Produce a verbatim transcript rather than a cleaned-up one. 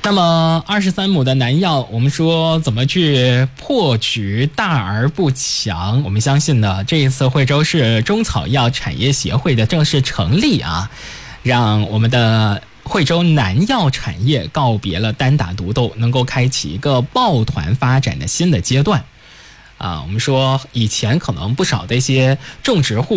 那么二十三亩的南药，我们说怎么去破局大而不强？我们相信呢，这一次惠州市中草药产业协会的正式成立啊，让我们的惠州南药产业告别了单打独斗，能够开启一个抱团发展的新的阶段。啊，我们说以前可能不少的一些种植户